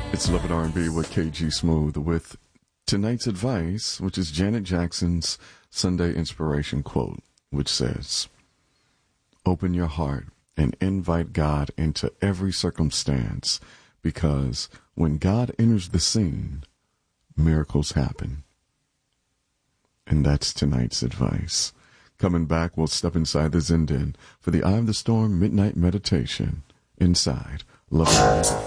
It's Love and R&B with KG Smooth with tonight's advice, which is Janet Jackson's Sunday inspiration quote, which says, "Open your heart and invite God into every circumstance, because when God enters the scene, miracles happen." And that's tonight's advice. Coming back, we'll step inside the Zen Den for the Eye of the Storm Midnight Meditation inside Love and R&B.